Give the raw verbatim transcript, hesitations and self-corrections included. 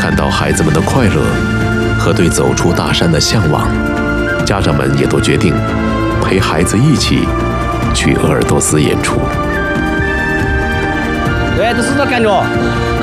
看到孩子们的快乐和对走出大山的向往，家长们也都决定陪孩子一起去鄂尔多斯演出。 对，这是这感觉。